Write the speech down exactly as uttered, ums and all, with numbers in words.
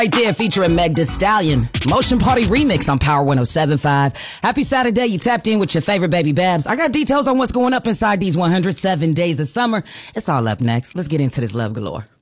Right there featuring Meg Thee Stallion. Motion Party Remix on Power one oh seven point five. Happy Saturday. You tapped in with your favorite baby Babs. I got details on what's going up inside these one hundred seven days of summer. It's all up next. Let's get into this love galore.